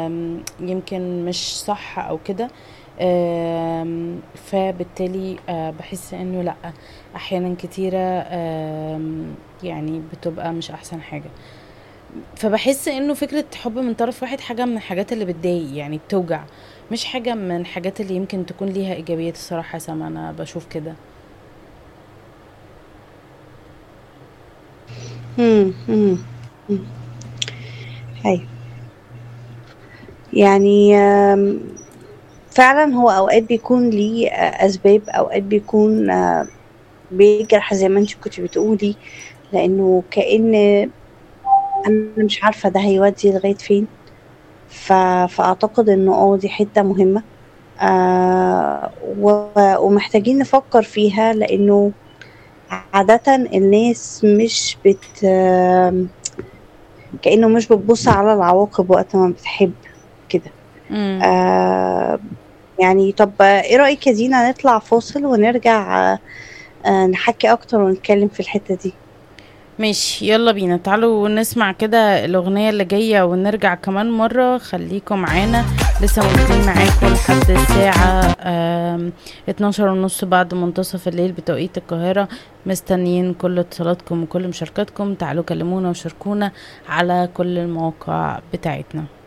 يمكن مش صح او كده. فبالتالي بحس انه لا، احيانا كتيرة يعني بتبقى مش احسن حاجة. فبحس انه فكرة حب من طرف واحد حاجة من الحاجات اللي بتضايق، يعني بتوجع، مش حاجة من الحاجات اللي يمكن تكون ليها ايجابيات. الصراحة سما انا بشوف كده. مم. مم. مم. ايوه، يعني فعلا هو اوقات بيكون ليه اسباب، اوقات بيكون بيجرح زي ما انت كنت بتقولي، لانه كأن انا مش عارفة ده هيودي لغاية فين. فاعتقد انه دي حتة مهمة، ومحتاجين نفكر فيها، لانه عادة الناس مش بت كأنه مش بتبص على العواقب وقت ما بتحب كده. امم آه يعني طب ايه رأيك يا دينا نطلع فاصل ونرجع نحكي اكتر ونتكلم في الحتة دي؟ ماشي، يلا بينا، تعالوا نسمع كده الأغنية اللي جاية ونرجع كمان مرة. خليكم معانا، لسه موجودين معاكم لحد الساعة 12:30 بعد منتصف الليل بتوقيت القاهرة. مستنيين كل اتصالاتكم وكل مشاركاتكم. تعالوا كلمونا وشاركونا على كل المواقع بتاعتنا.